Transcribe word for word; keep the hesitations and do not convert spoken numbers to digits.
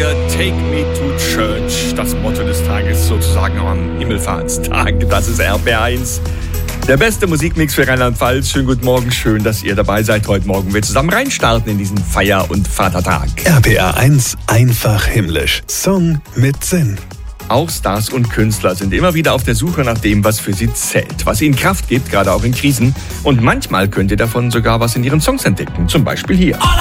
hier Take Me to Church, das Motto des Tages sozusagen am Himmelfahrtstag. Das ist R P R eins. Der beste Musikmix für Rheinland-Pfalz. Schönen guten Morgen, schön, dass ihr dabei seid. Heute Morgen wir zusammen reinstarten in diesen Feier- und Vatertag. R P R eins, einfach himmlisch. Song mit Sinn. Auch Stars und Künstler sind immer wieder auf der Suche nach dem, was für sie zählt, was ihnen Kraft gibt, gerade auch in Krisen. Und manchmal könnt ihr davon sogar was in ihren Songs entdecken, zum Beispiel hier. All